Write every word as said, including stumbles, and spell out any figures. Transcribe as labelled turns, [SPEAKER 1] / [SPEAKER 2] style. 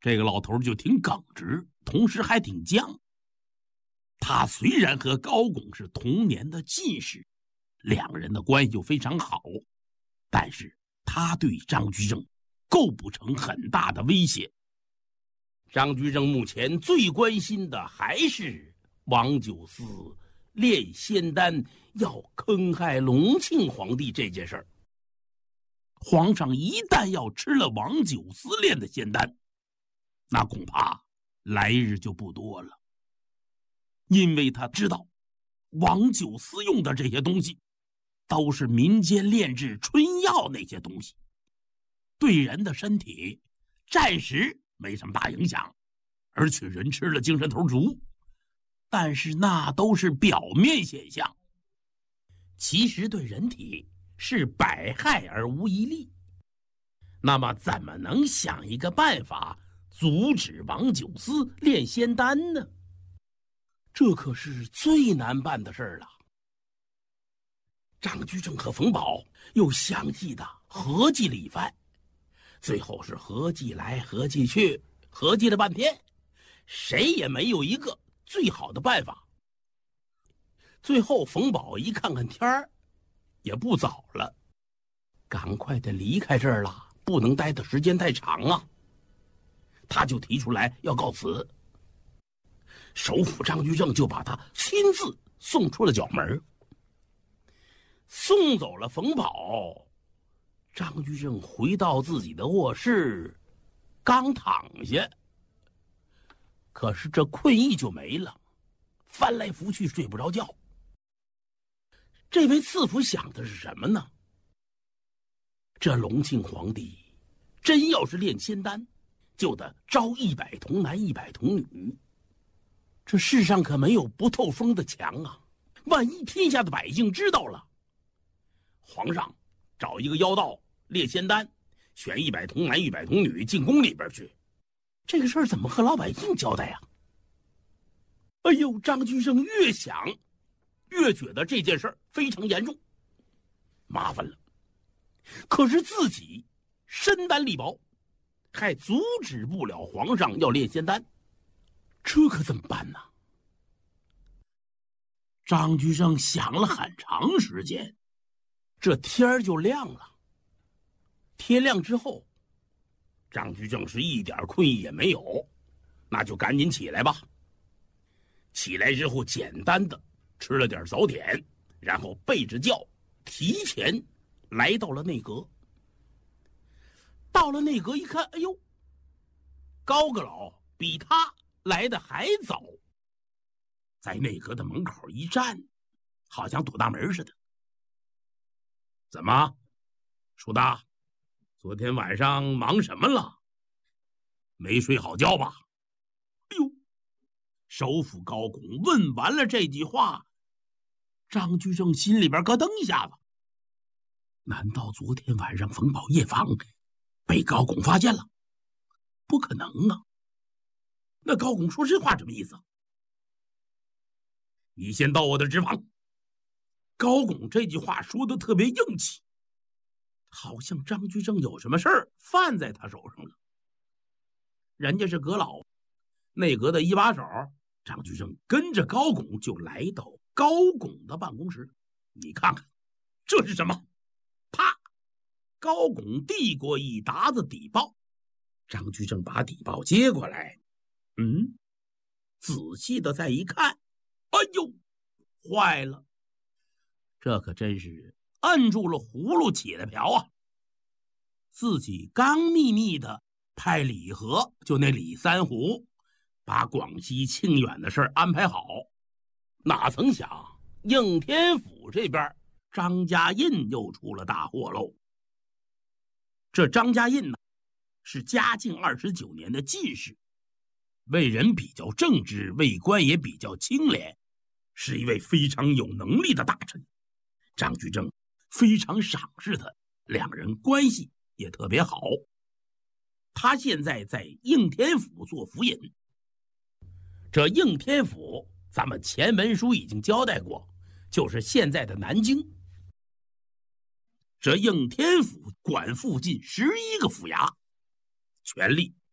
[SPEAKER 1] 这个老头就挺耿直，同时还挺犟。他虽然和高拱是同年的进士，两个人的关系就非常好，但是他对张居正构不成很大的威胁。张居正目前最关心的还是王九思炼仙丹要坑害隆庆皇帝这件事儿。皇上一旦要吃了王九思炼的仙丹，那恐怕来日就不多了。因为他知道王九思用的这些东西都是民间炼制春药，那些东西对人的身体暂时没什么大影响，而且人吃了精神头足，但是那都是表面现象，其实对人体是百害而无一利。那么怎么能想一个办法阻止王九思炼仙丹呢？这可是最难办的事儿了。张居正和冯保又详细的合计了一番，最后是合计来合计去，合计了半天，谁也没有一个最好的办法。最后冯保一看看天儿，也不早了，赶快的离开这儿了，不能待的时间太长啊。他就提出来要告辞。首辅张居正就把他亲自送出了角门。送走了冯保，张居正回到自己的卧室，刚躺下，可是这困意就没了，翻来覆去睡不着觉。这位赐府想的是什么呢？这隆庆皇帝真要是炼仙丹，就得招一百童男一百童女，这世上可没有不透风的墙啊！万一天下的百姓知道了，皇上找一个妖道炼仙丹，选一百童男一百童女进宫里边去，这个事儿怎么和老百姓交代呀？哎呦，张居正越想越觉得这件事儿非常严重，麻烦了。可是自己身单力薄，还阻止不了皇上要炼仙丹，这可怎么办呢？张居正想了很长时间，这天儿就亮了。天亮之后，张居正是一点困意也没有，那就赶紧起来吧。起来之后，简单的吃了点早点，然后背着轿提前来到了内阁。到了内阁一看，哎呦，高阁老比他来的还早，在内阁的门口一站，好像堵大门似的。怎么，楚大，昨天晚上忙什么了？没睡好觉吧？哎呦，首辅高拱问完了这句话，张居正心里边咯噔一下子。难道昨天晚上冯保夜访被高拱发现了？不可能啊！那高拱说这话什么意思？你先到我的职房。高拱这句话说的特别硬气，好像张居正有什么事儿犯在他手上了。人家是阁老，内阁的一把手，张居正跟着高拱就来到高拱的办公室。你看看，这是什么？啪！高拱递过一沓子底报，张居正把底报接过来，嗯，仔细的再一看，哎呦，坏了！这可真是摁住了葫芦起来瓢啊！自己刚秘密的派李和，就那李三虎，把广西庆远的事儿安排好，哪曾想应天府这边张家印又出了大祸喽。这张家印呢，是嘉靖二十九年的进士，为人比较正直，为官也比较清廉，是一位非常有能力的大臣。张居正非常赏识他，两人关系也特别好。他现在在应天府做府尹。这应天府咱们前文书已经交代过，就是现在的南京。这应天府管附近十一个府衙，权力